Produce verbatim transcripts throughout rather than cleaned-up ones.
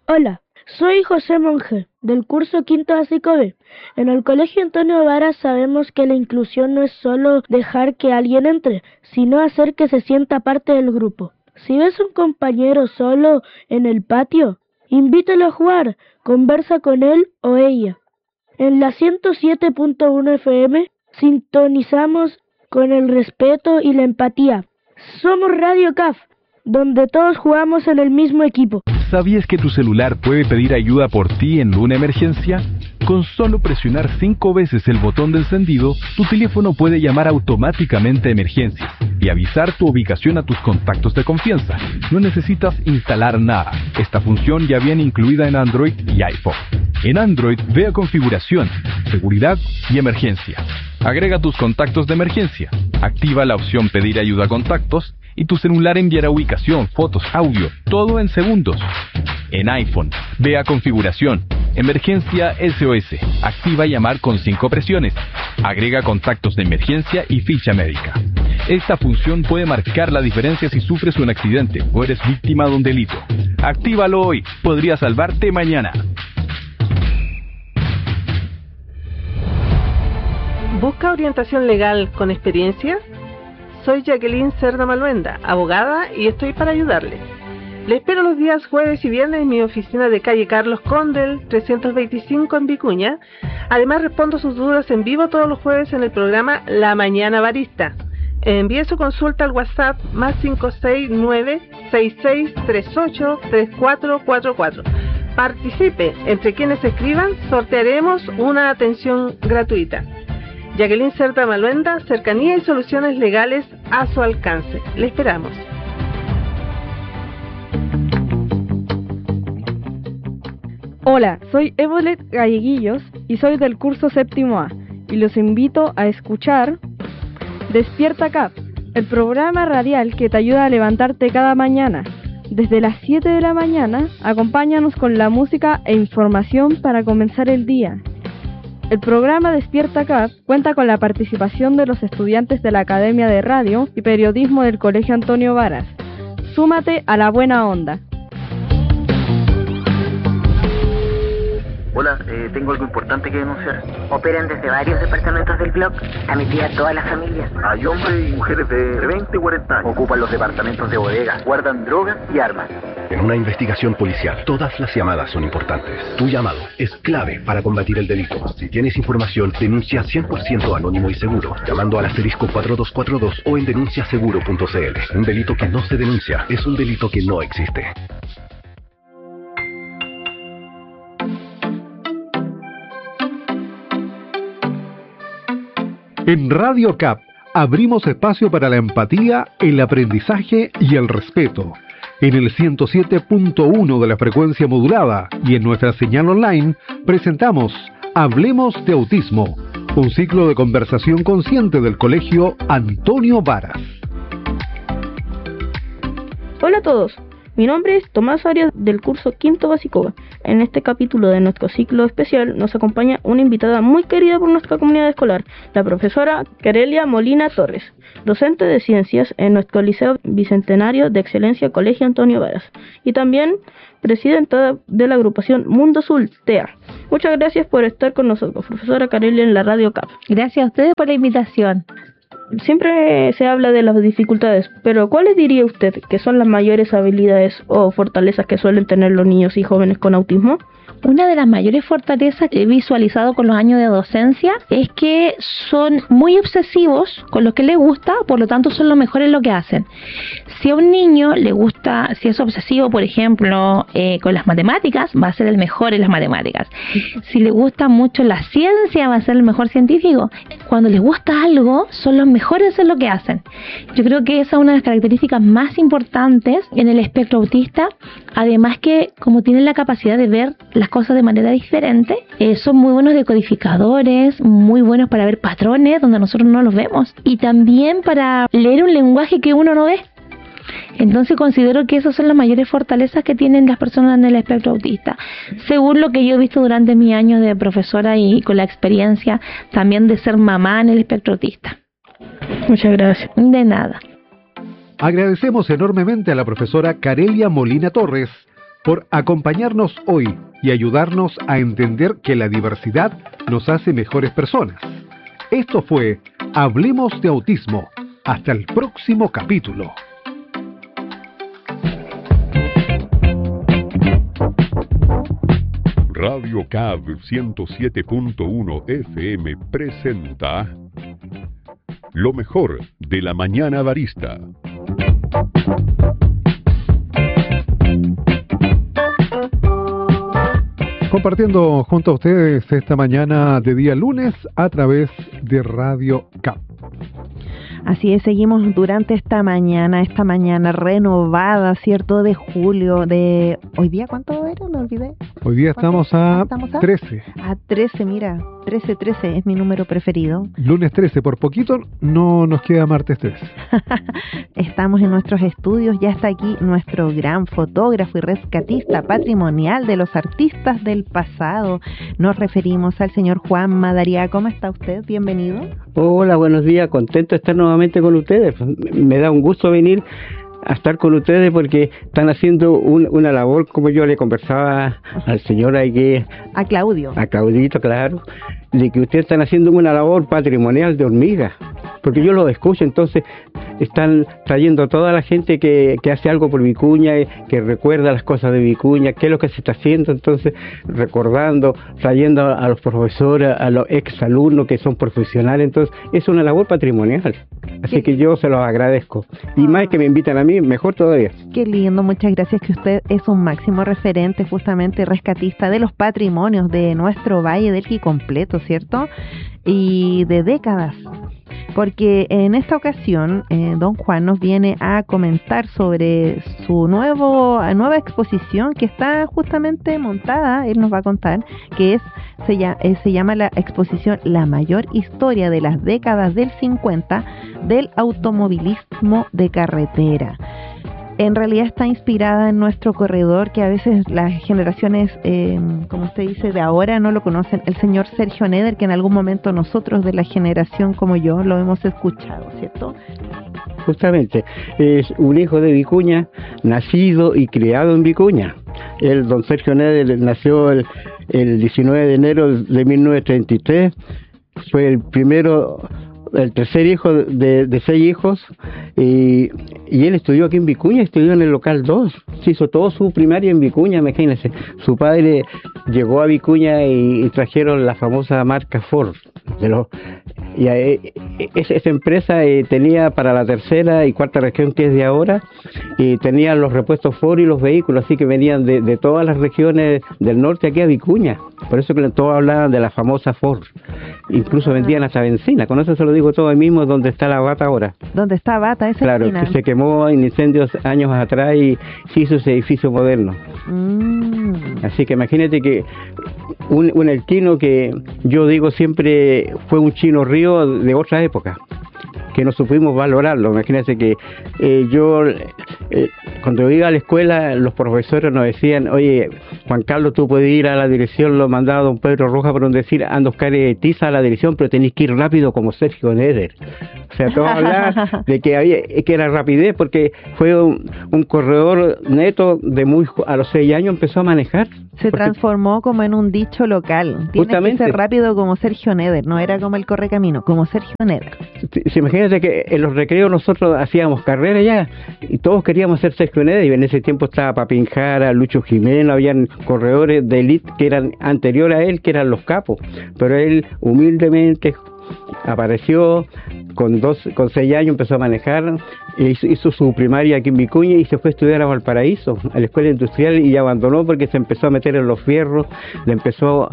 Hola, soy José Monge, del curso quinto básico B. En el Colegio Antonio Varas sabemos que la inclusión no es solo dejar que alguien entre, sino hacer que se sienta parte del grupo. Si ves a un compañero solo en el patio, invítalo a jugar, conversa con él o ella. En la ciento siete punto uno F M sintonizamos con el respeto y la empatía. Somos Radio C A F, donde todos jugamos en el mismo equipo. ¿Sabías que tu celular puede pedir ayuda por ti en una emergencia? Con solo presionar cinco veces el botón de encendido, tu teléfono puede llamar automáticamente a emergencias y avisar tu ubicación a tus contactos de confianza. No necesitas instalar nada. Esta función ya viene incluida en Android y iPhone. En Android, ve a Configuración, Seguridad y Emergencia. Agrega tus contactos de emergencia. Activa la opción Pedir ayuda a contactos y tu celular enviará ubicación, fotos, audio, todo en segundos. En iPhone, ve a Configuración, Emergencia S O S. Activa llamar con cinco presiones. Agrega contactos de emergencia y ficha médica. Esta función puede marcar la diferencia si sufres un accidente o eres víctima de un delito. Actívalo hoy, podría salvarte mañana. ¿Busca orientación legal con experiencia? Soy Jacqueline Cerda Maluenda, abogada, y estoy para ayudarle. Le espero los días jueves y viernes en mi oficina de calle Carlos Condel, trescientos veinticinco en Vicuña. Además, respondo sus dudas en vivo todos los jueves en el programa La Mañana Barista. Envíe su consulta al WhatsApp más cinco seis nueve, seis seis tres ocho, tres cuatro cuatro cuatro. Participe. Entre quienes escriban, sortearemos una atención gratuita. Jacqueline Cerda Maluenda, cercanía y soluciones legales a su alcance. Le esperamos. Hola, soy Evolet Galleguillos y soy del curso séptimo A y los invito a escuchar Despierta C A F, el programa radial que te ayuda a levantarte cada mañana. Desde las siete de la mañana, acompáñanos con la música e información para comenzar el día. El programa Despierta C A F cuenta con la participación de los estudiantes de la Academia de Radio y Periodismo del Colegio Antonio Varas. Súmate a la buena onda. Hola, eh, tengo algo importante que denunciar. Operan desde varios departamentos del blog, a mi tía todas las familias. Hay hombres y mujeres de veinte y cuarenta años. Ocupan los departamentos de bodega, guardan drogas y armas. En una investigación policial, todas las llamadas son importantes. Tu llamado es clave para combatir el delito. Si tienes información, denuncia cien por ciento anónimo y seguro, llamando al asterisco cuatro dos cuatro dos o en denuncia seguro punto c l. Un delito que no se denuncia es un delito que no existe. En Radio C A P abrimos espacio para la empatía, el aprendizaje y el respeto. En el ciento siete punto uno de la frecuencia modulada y en nuestra señal online presentamos Hablemos de Autismo, un ciclo de conversación consciente del Colegio Antonio Varas. Hola a todos, mi nombre es Tomás Arias del curso quinto básico. En este capítulo de nuestro ciclo especial nos acompaña una invitada muy querida por nuestra comunidad escolar, la profesora Carelia Molina Torres, docente de ciencias en nuestro Liceo Bicentenario de Excelencia Colegio Antonio Varas y también presidenta de la agrupación Mundo Azul T E A. Muchas gracias por estar con nosotros, profesora Carelia, en la Radio C A F. Gracias a ustedes por la invitación. Siempre se habla de las dificultades, pero ¿cuáles diría usted que son las mayores habilidades o fortalezas que suelen tener los niños y jóvenes con autismo? Una de las mayores fortalezas que he visualizado con los años de docencia es que son muy obsesivos con lo que les gusta, por lo tanto son los mejores en lo que hacen. Si a un niño le gusta, si es obsesivo, por ejemplo, eh, con las matemáticas, va a ser el mejor en las matemáticas. Si le gusta mucho la ciencia, va a ser el mejor científico. Cuando les gusta algo, son los mejores en lo que hacen. Yo creo que esa es una de las características más importantes en el espectro autista. Además que, como tienen la capacidad de ver las cosas de manera diferente, eh, son muy buenos decodificadores, muy buenos para ver patrones donde nosotros no los vemos y también para leer un lenguaje que uno no ve. Entonces considero que esas son las mayores fortalezas que tienen las personas en el espectro autista, según lo que yo he visto durante mis años de profesora y con la experiencia también de ser mamá en el espectro autista. Muchas gracias. De nada. Agradecemos enormemente a la profesora Carelia Molina Torres por acompañarnos hoy y ayudarnos a entender que la diversidad nos hace mejores personas. Esto fue Hablemos de Autismo. Hasta el próximo capítulo. Radio C A B ciento siete punto uno F M presenta lo mejor de la mañana barista. Compartiendo junto a ustedes esta mañana de día lunes a través de Radio C A B. Así es, seguimos durante esta mañana, esta mañana renovada, ¿cierto? De julio, de... ¿Hoy día cuánto era? Me olvidé. Hoy día estamos a, ¿Estamos a trece. A trece, mira, trece, trece es mi número preferido. Lunes trece, por poquito no nos queda martes trece. Estamos en nuestros estudios, ya está aquí nuestro gran fotógrafo y rescatista patrimonial de los artistas del pasado. Nos referimos al señor Juan Madariaga. ¿Cómo está usted? Bienvenido. Hola, buenos días, contento de estar nuevamente con ustedes. Me da un gusto venir a estar con ustedes porque están haciendo un, una labor, como yo le conversaba al señor ahí, a Claudio, a Claudito, claro, de que ustedes están haciendo una labor patrimonial de hormigas, porque yo lo escucho, entonces están trayendo a toda la gente que, que hace algo por Vicuña, que recuerda las cosas de Vicuña, qué es lo que se está haciendo, entonces recordando, trayendo a, a los profesores, a los ex alumnos que son profesionales, entonces es una labor patrimonial, así que yo se los agradezco, y más que me invitan a mí, mejor todavía. Qué lindo, muchas gracias, que usted es un máximo referente, justamente rescatista de los patrimonios de nuestro Valle del Elqui completo, ¿cierto? Y de décadas. Porque en esta ocasión, eh, don Juan nos viene a comentar sobre su nuevo nueva exposición que está justamente montada, él nos va a contar, que es se, llama, eh, se llama la exposición La mayor historia de las décadas del cincuenta del automovilismo de carretera. En realidad está inspirada en nuestro corredor, que a veces las generaciones, eh, como usted dice, de ahora no lo conocen, el señor Sergio Neder, que en algún momento nosotros de la generación como yo lo hemos escuchado, ¿cierto? Justamente, es un hijo de Vicuña, nacido y criado en Vicuña. El don Sergio Neder nació el, el diecinueve de enero de mil novecientos treinta y tres, fue el primero... el tercer hijo de, de seis hijos, y, y él estudió aquí en Vicuña, estudió en el local dos, se hizo todo su primaria en Vicuña, imagínense. Su padre llegó a Vicuña y, y trajeron la famosa marca Ford, de los, y eh, esa, esa empresa eh, tenía para la tercera y cuarta región, que es de ahora, y tenía los repuestos Ford y los vehículos, así que venían de, de todas las regiones del norte aquí a Vicuña, por eso que todos hablaban de la famosa Ford, incluso vendían hasta benzina, con eso se lo digo todo ahí mismo, donde está la Bata ahora. ¿Dónde está Bata? Esa claro, esquina. Que se quemó en incendios años atrás y se hizo ese edificio moderno. Mm. Así que imagínate que un, un elquino que yo digo siempre fue un chino río de otra época, que no supimos valorarlo. Imagínense que eh, yo, eh, cuando iba a la escuela, los profesores nos decían, oye, Juan Carlos, tú puedes ir a la dirección, lo mandaba don Pedro Rojas por donde decir, anda Oscar Tiza a la dirección, pero tenés que ir rápido como Sergio Neder. O sea, todos hablaban de que había, que era rapidez, porque fue un, un corredor neto de muy, a los seis años empezó a manejar. Se porque, transformó como en un dicho local. Tiene que ser rápido como Sergio Neder, no era como el correcamino, como Sergio Neder. Se imagínate que en los recreos nosotros hacíamos carreras ya, y todos queríamos ser Sergio Neder, y en ese tiempo estaba Papín Jara, Lucho Jiménez, habían corredores de élite que eran anteriores a él, que eran los capos, pero él humildemente apareció con dos, con seis años, empezó a manejar, hizo, hizo su primaria aquí en Vicuña y se fue a estudiar a Valparaíso, a la escuela industrial, y abandonó porque se empezó a meter en los fierros, le empezó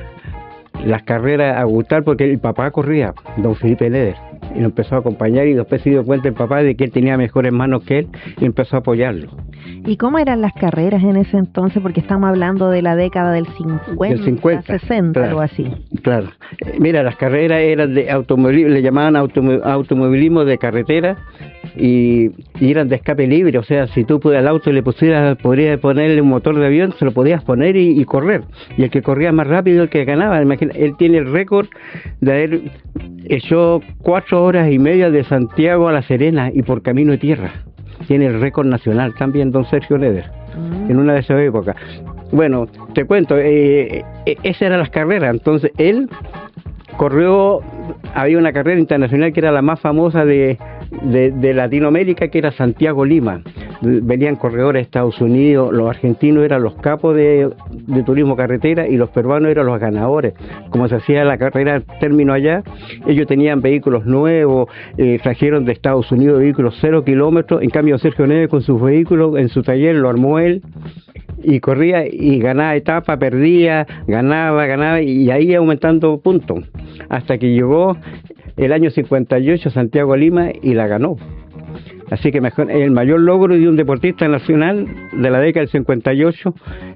las carreras a gustar porque el papá corría, don Felipe Neder, y lo empezó a acompañar, y después se dio cuenta el papá de que él tenía mejores manos que él y empezó a apoyarlo. ¿Y cómo eran las carreras en ese entonces? Porque estamos hablando de la década del cincuenta, del cincuenta sesenta, claro, algo así. Claro. Mira, las carreras eran de automovilismo, le llamaban automo, automovilismo de carretera, y, y eran de escape libre, o sea, si tú al auto le pusieras, podrías ponerle un motor de avión, se lo podías poner y, y correr, y el que corría más rápido el que ganaba. Imagina, él tiene el récord de haber hecho cuatro horas y media de Santiago a La Serena y por camino de tierra. Tiene el récord nacional también don Sergio Neder. mm. en una de esas épocas. Bueno, te cuento, eh, eh, esas eran las carreras, entonces él corrió, había una carrera internacional que era la más famosa de, de, de Latinoamérica, que era Santiago-Lima. Venían corredores de Estados Unidos, los argentinos eran los capos de, de turismo carretera y los peruanos eran los ganadores. Como se hacía la carrera al término allá, ellos tenían vehículos nuevos, eh, trajeron de Estados Unidos vehículos cero kilómetros, en cambio Sergio Neves con sus vehículos en su taller lo armó él y corría y ganaba etapa, perdía, ganaba, ganaba y ahí aumentando puntos, hasta que llegó el año cincuenta y ocho Santiago Lima y la ganó. Así que mejor, el mayor logro de un deportista nacional de la década del cincuenta y ocho,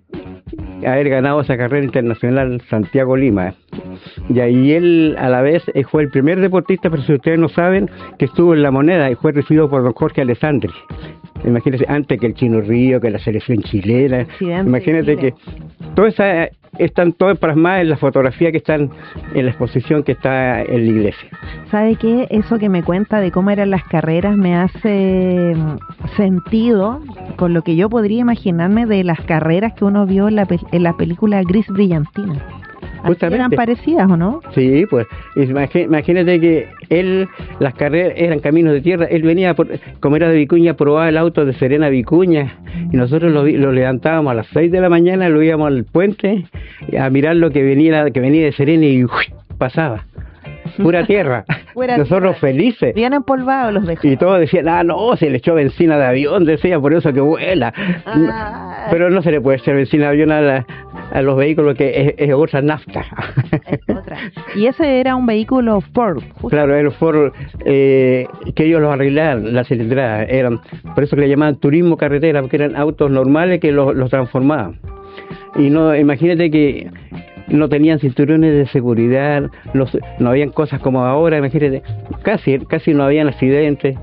haber ganado esa carrera internacional Santiago Lima. Y ahí él a la vez fue el primer deportista, pero si ustedes no saben, que estuvo en La Moneda y fue recibido por don Jorge Alessandri. Imagínense, antes que el Chino Río, que la selección chilena. Presidente imagínate que todas esas están todas plasmadas en la fotografía que están en la exposición que está en la iglesia. ¿Sabe qué? Eso que me cuenta de cómo eran las carreras me hace sentido con lo que yo podría imaginarme de las carreras que uno vio en la, en la película Gris Brillantina. ¿Eran parecidas o no? Sí, pues imagínate que él, las carreras eran caminos de tierra, él venía, por, como era de Vicuña, probaba el auto de Serena Vicuña y nosotros lo, lo levantábamos a las seis de la mañana, lo íbamos al puente a mirar lo que venía, que venía de Serena y ¡uy! Pasaba. Pura tierra. Pura nosotros tierra. Felices. Bien empolvados los dejamos. Y todos decían, ah, no, se le echó benzina de avión, decía, por eso que vuela. Ah. Pero no se le puede echar benzina de avión a, la, a los vehículos, que es, es otra nafta. Es otra. Y ese era un vehículo Ford. Justo. Claro, era un Ford eh, que ellos los arreglaban, la cilindrada. Eran, por eso que le llamaban turismo carretera, porque eran autos normales que los, los transformaban. Y no, imagínate que no tenían cinturones de seguridad, no, no habían cosas como ahora, imagínate, casi casi no habían accidentes.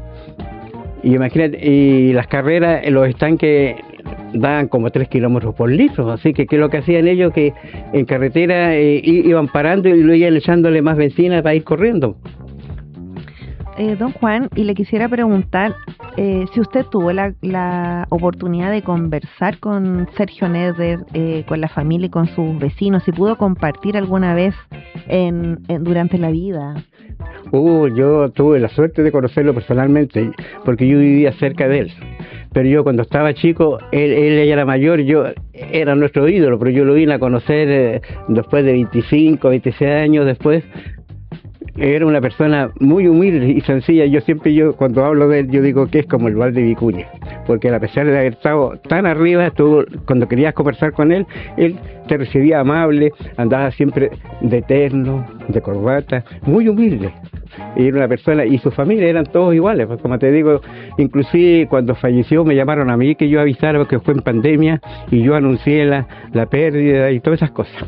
Y imagínate, y las carreras, los estanques daban como tres kilómetros por litro, así que, que lo que hacían ellos, que en carretera eh, iban parando y lo iban echándole más benzina para ir corriendo. Eh, don Juan, y le quisiera preguntar eh, si usted tuvo la, la oportunidad de conversar con Sergio Neder, eh, con la familia y con sus vecinos, si pudo compartir alguna vez en, en durante la vida. Uh, yo tuve la suerte de conocerlo personalmente, porque yo vivía cerca de él. Pero yo cuando estaba chico, él, él ya era mayor, yo era nuestro ídolo, pero yo lo vine a conocer eh, después de veinticinco, veintiséis años después. Era una persona muy humilde y sencilla. Yo siempre, yo cuando hablo de él, yo digo que es como el Val de Vicuña, porque a pesar de haber estado tan arriba, tú, cuando querías conversar con él, él te recibía amable, andaba siempre de terno, de corbata, muy humilde. Y era una persona, y su familia eran todos iguales, pues como te digo, inclusive cuando falleció me llamaron a mí que yo avisara, porque fue en pandemia, y yo anuncié la, la pérdida y todas esas cosas.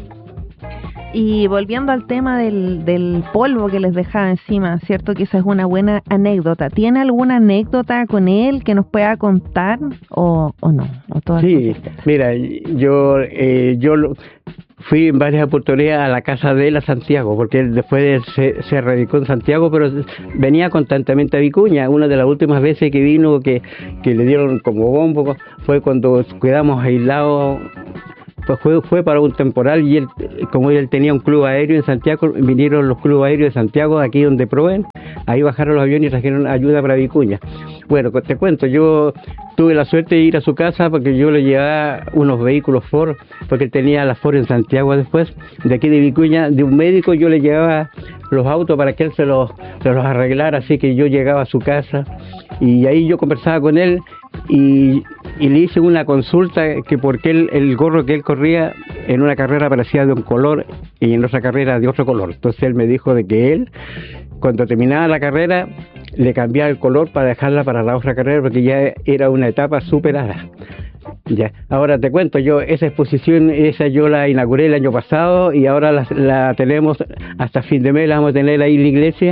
Y volviendo al tema del, del polvo que les dejaba encima, ¿cierto? Que esa es una buena anécdota. ¿Tiene alguna anécdota con él que nos pueda contar o, o no? ¿O todas sí, mira, yo, eh, yo lo, fui en varias oportunidades a la casa de él a Santiago, porque él después de, se, se radicó en Santiago, pero venía constantemente a Vicuña. Una de las últimas veces que vino, que, que le dieron como bombo, fue cuando quedamos aislados. Pues fue, fue para un temporal y él, como él tenía un club aéreo en Santiago, vinieron los clubes aéreos de Santiago, aquí donde proveen, ahí bajaron los aviones y trajeron ayuda para Vicuña. Bueno, te cuento, yo tuve la suerte de ir a su casa porque yo le llevaba unos vehículos Ford, porque él tenía la Ford en Santiago después, de aquí de Vicuña, de un médico yo le llevaba los autos para que él se los, se los arreglara, así que yo llegaba a su casa y ahí yo conversaba con él y, y le hice una consulta que porque él, el gorro que él corría en una carrera parecía de un color y en otra carrera de otro color. Entonces él me dijo de que él, cuando terminaba la carrera, le cambiaba el color para dejarla para la otra carrera porque ya era una etapa superada. Ya, ahora te cuento, yo esa exposición, esa yo la inauguré el año pasado y ahora la, la tenemos hasta fin de mes, la vamos a tener ahí en la iglesia,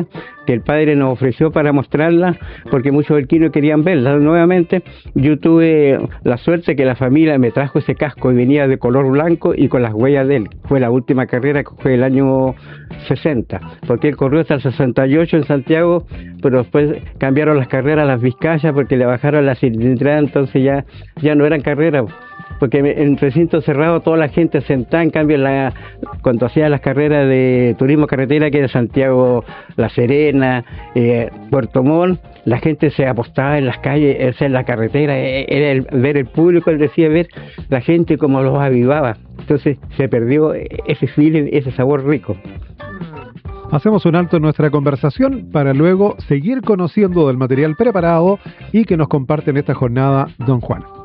que el padre nos ofreció para mostrarla, porque muchos belquinos querían verla nuevamente. Yo tuve la suerte que la familia me trajo ese casco y venía de color blanco y con las huellas de él. Fue la última carrera que fue el año sesenta, porque él corrió hasta el sesenta y ocho en Santiago, pero después cambiaron las carreras a las Vizcayas porque le bajaron la cilindrada, entonces ya, ya no eran carreras. Porque en recinto cerrado toda la gente sentada, en cambio la, cuando hacía las carreras de turismo carretera, que era Santiago, La Serena, eh, Puerto Montt, la gente se apostaba en las calles, en la carretera, era el, ver el público, él decía ver la gente como los avivaba, entonces se perdió ese feeling, ese sabor rico. Hacemos un alto en nuestra conversación para luego seguir conociendo del material preparado y que nos comparte en esta jornada don Juan.